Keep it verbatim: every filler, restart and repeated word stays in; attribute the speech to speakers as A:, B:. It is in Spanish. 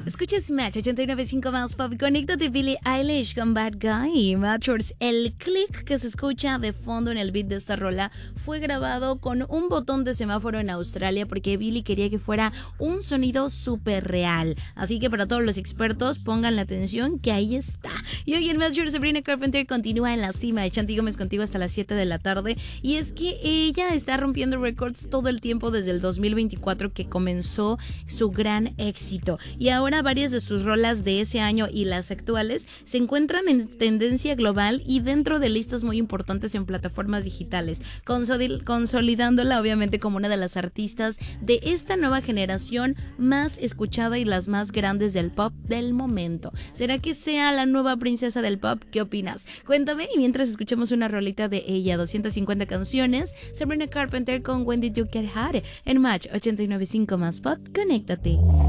A: Escuchas Match ochenta y nueve punto cinco más Pop. Conéctate Billie Eilish con Bad Guy. Matchers, el click que se escucha de fondo en el beat de esta rola fue grabado con un botón de semáforo en Australia porque Billie quería que fuera un sonido súper real. Así que para todos los expertos, pongan la atención que ahí está. Y hoy en Matchers, Sabrina Carpenter continúa en la cima. Chanti Gómez contigo hasta las siete de la tarde. Y es que ella está rompiendo récords todo el tiempo desde el dos mil veinticuatro que comenzó su gran éxito. Y ahora varias de sus rolas de ese año y las actuales se encuentran en tendencia global y dentro de listas muy importantes en plataformas digitales, consol- consolidándola obviamente como una de las artistas de esta nueva generación más escuchada y las más grandes del pop del momento. ¿Será que sea la nueva princesa del pop? ¿Qué opinas? Cuéntame y mientras escuchamos una rolita de ella, doscientas cincuenta canciones, Sabrina Carpenter con When Did You Get Hot en Match ochenta y nueve punto cinco más Pop. Conéctate.